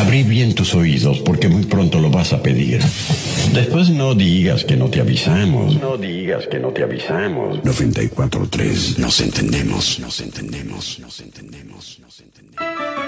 Abrí bien tus oídos porque muy pronto lo vas a pedir. Después no digas que no te avisamos. No digas que no te avisamos. 94.3. Nos entendemos, nos entendemos, nos entendemos, nos entendemos.